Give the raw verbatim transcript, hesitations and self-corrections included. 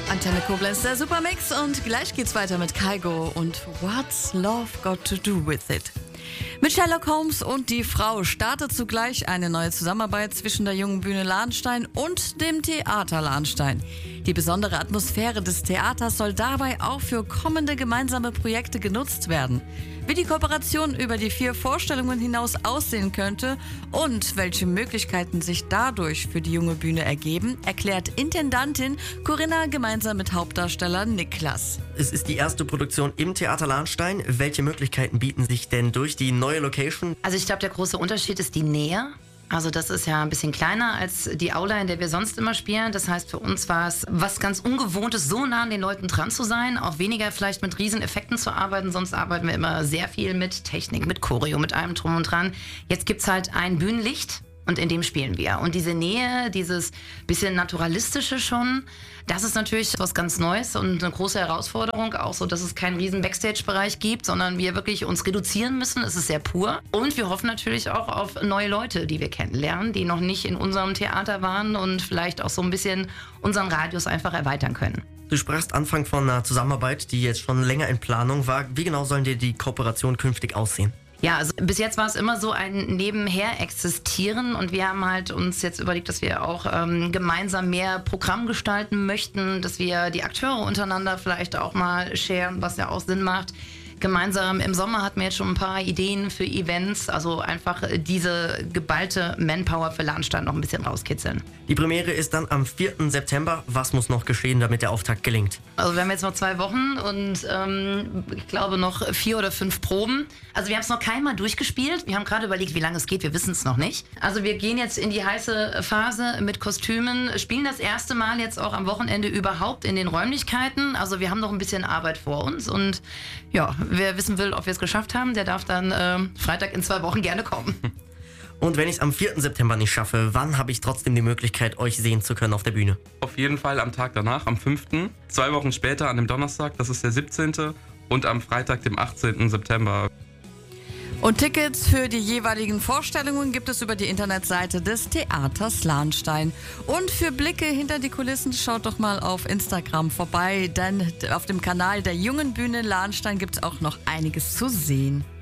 Antenne Koblenz, der Supermix, und gleich geht's weiter mit Kygo und What's Love Got to Do with It. Mit Sherlock Holmes und die Frau startet zugleich eine neue Zusammenarbeit zwischen der Jungen Bühne Lahnstein und dem Theater Lahnstein. Die besondere Atmosphäre des Theaters soll dabei auch für kommende gemeinsame Projekte genutzt werden. Wie die Kooperation über die vier Vorstellungen hinaus aussehen könnte und welche Möglichkeiten sich dadurch für die Junge Bühne ergeben, erklärt Intendantin Corinna gemeinsam mit Hauptdarsteller Niklas. Es ist die erste Produktion im Theater Lahnstein. Welche Möglichkeiten bieten sich denn durch die neue Location? Also ich glaube, der große Unterschied ist die Nähe. Also das ist ja ein bisschen kleiner als die Aula, in der wir sonst immer spielen. Das heißt, für uns war es was ganz Ungewohntes, so nah an den Leuten dran zu sein, auch weniger vielleicht mit Rieseneffekten zu arbeiten. Sonst arbeiten wir immer sehr viel mit Technik, mit Choreo, mit allem drum und dran. Jetzt gibt's halt ein Bühnenlicht. Und in dem spielen wir. Und diese Nähe, dieses bisschen Naturalistische schon, das ist natürlich was ganz Neues und eine große Herausforderung. Auch so, dass es keinen riesen Backstage-Bereich gibt, sondern wir wirklich uns reduzieren müssen. Es ist sehr pur. Und wir hoffen natürlich auch auf neue Leute, die wir kennenlernen, die noch nicht in unserem Theater waren und vielleicht auch so ein bisschen unseren Radius einfach erweitern können. Du sprachst Anfang von einer Zusammenarbeit, die jetzt schon länger in Planung war. Wie genau sollen dir die Kooperation künftig aussehen? Ja, also bis jetzt war es immer so ein nebenher existieren und wir haben halt uns jetzt überlegt, dass wir auch ähm, gemeinsam mehr Programm gestalten möchten, dass wir die Akteure untereinander vielleicht auch mal sharen, was ja auch Sinn macht. Gemeinsam im Sommer hatten wir jetzt schon ein paar Ideen für Events, also einfach diese geballte Manpower für Lahnstein noch ein bisschen rauskitzeln. Die Premiere ist dann am vierten September. Was muss noch geschehen, damit der Auftakt gelingt? Also wir haben jetzt noch zwei Wochen und ähm, ich glaube noch vier oder fünf Proben. Also wir haben es noch keinmal durchgespielt. Wir haben gerade überlegt, wie lange es geht. Wir wissen es noch nicht. Also wir gehen jetzt in die heiße Phase mit Kostümen, spielen das erste Mal jetzt auch am Wochenende überhaupt in den Räumlichkeiten. Also wir haben noch ein bisschen Arbeit vor uns und ja, wer wissen will, ob wir es geschafft haben, der darf dann äh, Freitag in zwei Wochen gerne kommen. Und wenn ich es am vierten September nicht schaffe, wann habe ich trotzdem die Möglichkeit, euch sehen zu können auf der Bühne? Auf jeden Fall am Tag danach, am fünften Zwei Wochen später, an dem Donnerstag, das ist der siebzehnte Und am Freitag, dem achtzehnten September. Und Tickets für die jeweiligen Vorstellungen gibt es über die Internetseite des Theaters Lahnstein. Und für Blicke hinter die Kulissen schaut doch mal auf Instagram vorbei, denn auf dem Kanal der Jungen Bühne Lahnstein gibt es auch noch einiges zu sehen.